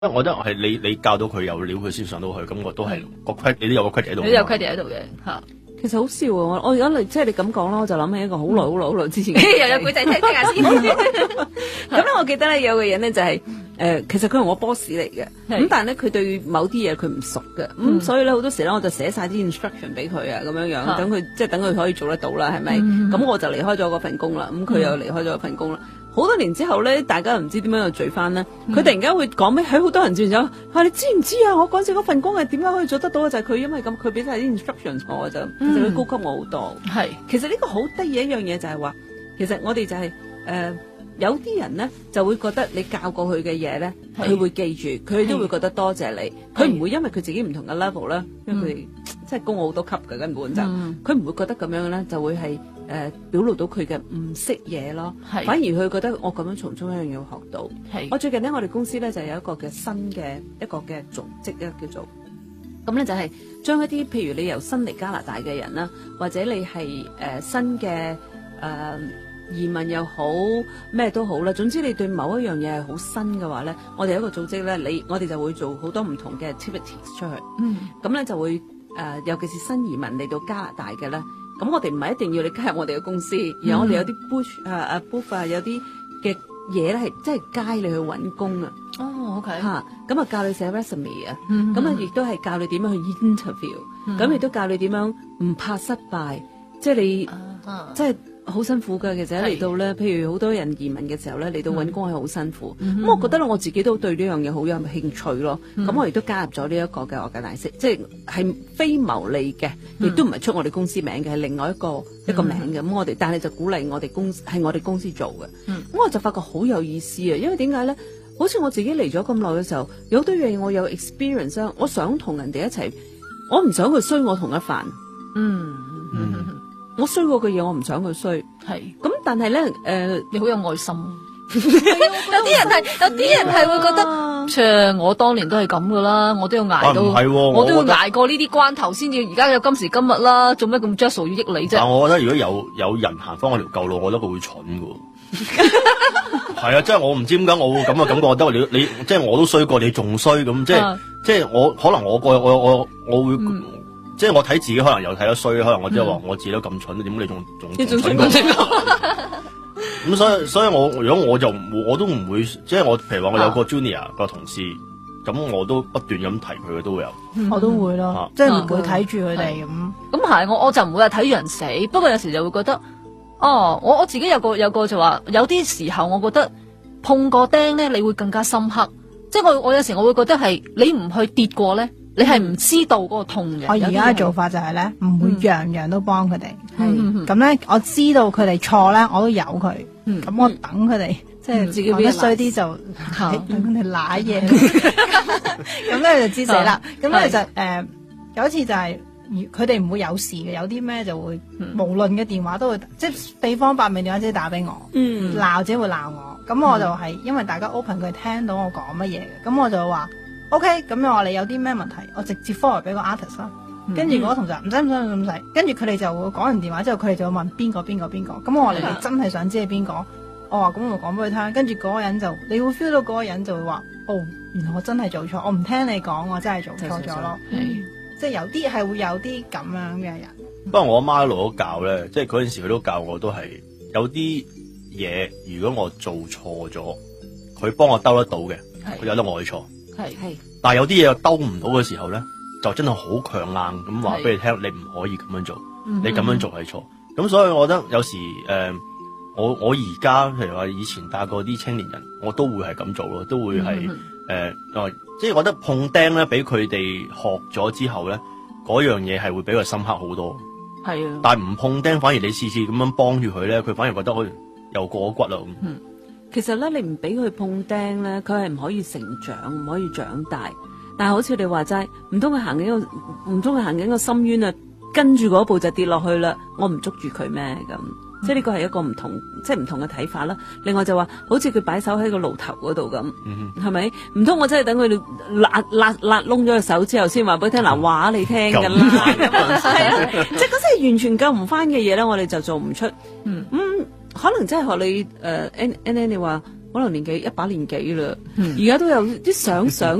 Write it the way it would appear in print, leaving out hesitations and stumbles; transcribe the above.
我覺得係你教到佢有料，佢先上到去，咁我都係個 credit，你都有個 credit 喺度。 你有 credit 喺度嘅嚇。 其實好笑啊！我而家即係你咁講啦，我就諗起一個好耐之前又有古仔聽下先。 咁咧，我記得咧有個人咧就係其實佢係我 boss 嚟嘅，咁但係咧佢對某啲嘢佢唔熟嘅，咁所以咧好多時咧我就寫晒啲 instruction 俾佢啊，咁樣樣等佢等佢可以做得到啦，係咪？咁我就離開咗嗰份工啦，咁佢又離開咗嗰份工啦。好多年之後咧，大家唔知點樣去聚翻咧。佢突然間會講俾喺好多人轉咗，你知唔知啊？我嗰陣時嗰份工係點樣可以做得到嘅？就係佢因為咁，佢俾晒啲 instructions 我就，其實佢高級我好多。係，其實呢個好得意一樣嘢就係話，其實我哋就係有啲人咧就會覺得你教過佢嘅嘢咧，佢會記住，佢都會覺得多謝你。佢唔會因為佢自己唔同嘅 level 咧，因為佢哋即係高我好多級嘅根本就，佢唔會覺得咁樣咧就會係。表露到佢嘅唔識嘢咯，反而佢覺得我咁樣從中一樣嘢學到。我最近咧，我哋公司咧就有一個嘅新嘅一個嘅組織咧，叫做咁咧就係將一啲譬如你由新嚟加拿大嘅人啦，或者你係新嘅移民又好咩都好啦，總之你對某一樣嘢係好新嘅話咧，我哋有一個組織咧，我哋就會做好多唔同嘅 activities 出去。咁咧就會尤其是新移民嚟到加拿大嘅咧。咁我哋唔係一定要你加入我哋嘅公司，然後我哋有啲 booth 有啲嘅嘢咧係即係街你去揾工啊。 哦 ，OK 嚇，咁啊教你寫 resume 啊，咁啊亦都係教你點樣去 interview，咁亦都教你點樣唔怕失敗，即係你即係好辛苦㗎。其實嚟到咧，譬如好多人移民嘅時候咧，嚟到揾工係好辛苦。咁我覺得我自己都對呢樣嘢好有興趣咯。咁我亦都加入咗呢一個嘅organization，即係非牟利嘅，亦都唔係出我哋公司名嘅，係另外一個名嘅。咁我哋但係就鼓勵我哋係我哋公司做嘅。咁我就發覺好有意思啊！因為點解咧？好似我自己嚟咗咁耐嘅時候，有好多樣嘢我有 experience 啊，我想同人哋一齊，我唔想佢衰我同一飯。我衰過嘅嘢，我唔想佢衰。係咁，但係咧， 你好有愛心。有啲人係會覺得，我當年都係咁噶啦，我都要捱到，我都要捱過呢啲關頭先至，而家有今時今日啦。做咩咁 just 要益你啫？ 但我覺得如果有人行翻我條舊路，我覺得佢會蠢噶。係啊，即係我唔知點解我會咁嘅感覺，覺得你即係我都衰過你，仲衰咁，即係我可能我會。即係我睇自己可能又睇得衰，可能我即係話我自己都咁蠢，點解你仲蠢過？咁所以如果我都唔會，即係我譬如話我有個 junior 個同事，咁我都不斷咁提佢嘅都會有。 我都會咯，即係唔會睇住佢哋咁。 咁係我就唔會係睇住人死，不過有時就會覺得，我自己有個就話，有啲時候我覺得碰過釘咧，你會更加深刻。即係我有時我會覺得係你唔去跌過咧。你係唔知道嗰個痛嘅。 我而家嘅做法就係咧，唔會樣樣都幫佢哋。咁咧，我知道佢哋錯咧，我都由佢。咁我等佢哋，即係自己講得衰啲就等佢哋瀨嘢。咁咧就知死啦。咁咧就有一次就係佢哋唔會有事嘅，有啲咩就會無論嘅電話都會，即係四方八面電話即係打俾我，鬧者會鬧我。咁我就係因為大家 open 佢聽到我講乜嘢嘅，咁我就話。OK， 咁我哋有啲咩問題，我直接 forward 俾個 artist 啦。跟住嗰個同事唔使，跟住佢哋就會講完電話之後，佢哋就會問邊個。咁我話你哋真係想知係邊個？我話咁我講俾佢聽，跟住嗰個人就你會 feel 到嗰個人就會話，原來我真係做錯，我唔聽你講，我真係做錯咗咯。即係有啲係會有啲咁樣嘅人。 不過我阿媽一路都教咧，即係嗰陣時佢都教我，都係有啲嘢，如果我做錯咗，佢幫我兜得到嘅，佢有得我去錯。係，但係有啲嘢又兜唔到嘅時候咧，就真係好強硬咁話俾你聽，你唔可以咁樣做，你咁樣做係錯。咁所以我覺得有時我而家譬如話以前帶過啲青年人，我都會係咁做咯，都會係即係覺得碰釘咧，俾佢哋學咗之後咧，嗰樣嘢係會比佢深刻好多。係啊，但係唔碰釘，反而你次次咁樣幫住佢咧，佢反而覺得好似又過骨啦咁。 其實咧，你唔俾佢碰釘咧，佢係唔可以成長，唔可以長大。但係好似你話齋，唔通佢行緊個深淵啊，跟住嗰步就跌落去啦，我唔捉住佢咩咁？即係呢個係一個唔同嘅睇法啦。另外就話，好似佢擺手喺個爐頭嗰度咁，係咪？唔通我真係等佢辣窿咗個手之後，先話俾佢聽嗱，話你聽㗎啦，係啊，即係嗰啲係完全救唔翻嘅嘢咧，我哋就做唔出。可能真係學你Annie 你話可能年紀一把年紀啦，而家都有啲想